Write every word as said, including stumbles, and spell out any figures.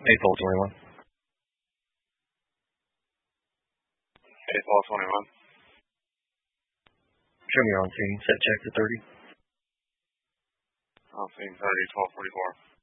eight ball twenty-one. eight ball twenty-one. Show me your on scene. Set check to thirty. On scene thirty, twelve forty-four.